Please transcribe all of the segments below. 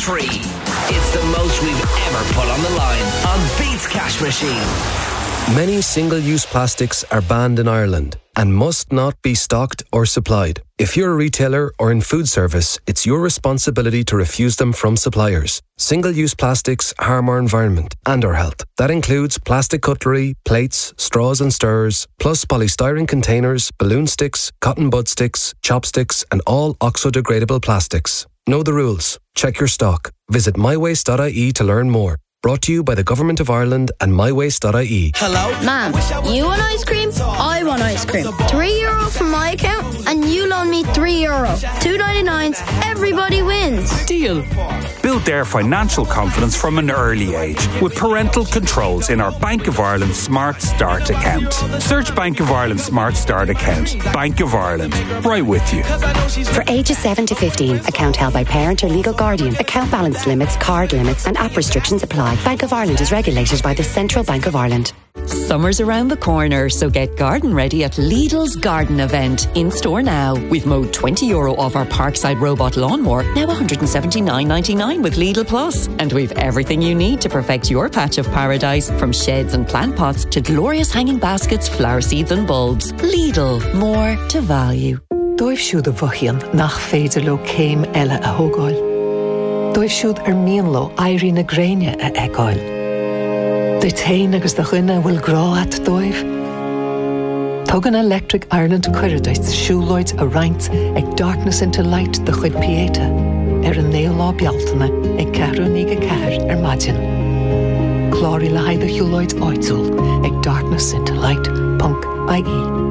free. It's the most we've ever put on the line on Beats Cash Machine. Many single-use plastics are banned in Ireland and must not be stocked or supplied. If you're a retailer or in food service, it's your responsibility to refuse them from suppliers. Single-use plastics harm our environment and our health. That includes plastic cutlery, plates, straws and stirrers, plus polystyrene containers, balloon sticks, cotton bud sticks, chopsticks and all oxo-degradable plastics. Know the rules. Check your stock. Visit mywaste.ie to learn more. Brought to you by the Government of Ireland and mywaste.ie. Hello? Ma'am, you want ice cream? I want ice cream. €3 from my account and you loan me €3. $2.99, everybody wins. Deal. Build their financial confidence from an early age with parental controls in our Bank of Ireland Smart Start account. Search Bank of Ireland Smart Start account. Bank of Ireland. Right with you. For ages 7 to 15, account held by parent or legal guardian. Account balance limits, card limits and app restrictions apply. Bank of Ireland is regulated by the Central Bank of Ireland. Summer's around the corner, so get garden ready at Lidl's Garden Event. In store now. We've mowed €20 off our Parkside robot lawnmower, now $179.99 with Lidl Plus. And we've everything you need to perfect your patch of paradise, from sheds and plant pots to glorious hanging baskets, flower seeds and bulbs. Lidl, more to value. Dóibh siúd a bhuicheann nach féidir le céim eile a thógáil. Dóibh siúd ar mian lo éirí na gréine a eáil. De tain agus de chuine bhfuil grá at dóibh. Tugan Electric Ireland cuireadais siúlóid a roinnt ag Darkness into Light de chuid piéta ar an néalá bealtaine ag 4-9-4 ar maidin. Cláirí le haid a siúlóid áitzúil ag darknessintolight.ie.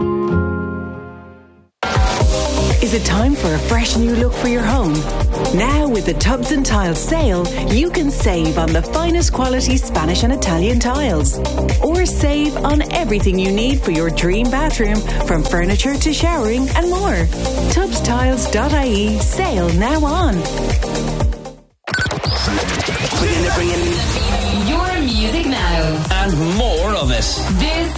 Is it time for a fresh new look for your home? Now with the Tubs and Tiles sale, you can save on the finest quality Spanish and Italian tiles. Or save on everything you need for your dream bathroom, from furniture to showering and more. Tubstiles.ie, sale now on. We're going to bring in your music now. and more of it. This